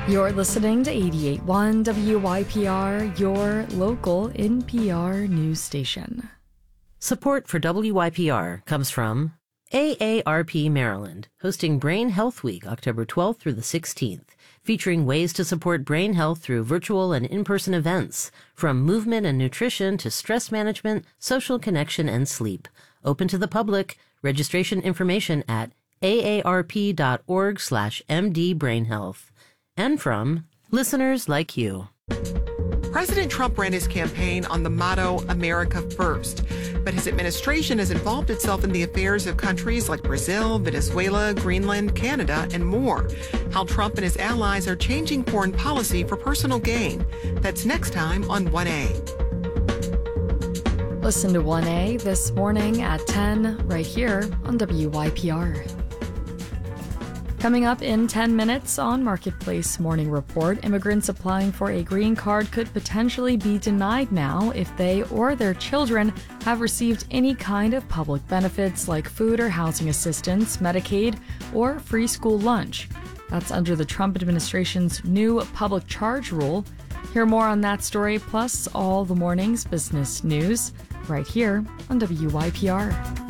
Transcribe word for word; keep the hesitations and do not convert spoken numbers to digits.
You're listening to eighty-eight point one W Y P R, your local N P R news station. Support for W Y P R comes from A A R P Maryland, hosting Brain Health Week October twelfth through the sixteenth, featuring ways to support brain health through virtual and in-person events, from movement and nutrition to stress management, social connection, and sleep. Open to the public. Registration information at aarp.org slash mdbrainhealth. And from listeners like you. President Trump ran his campaign on the motto, America First. But his administration has involved itself in the affairs of countries like Brazil, Venezuela, Greenland, Canada, and more. How Trump and his allies are changing foreign policy for personal gain. That's next time on one A. Listen to one A this morning at ten, right here on W Y P R. Coming up in ten minutes on Marketplace Morning Report, immigrants applying for a green card could potentially be denied now if they or their children have received any kind of public benefits like food or housing assistance, Medicaid, or free school lunch. That's under the Trump administration's new public charge rule. Hear more on that story, plus all the morning's business news, right here on W Y P R.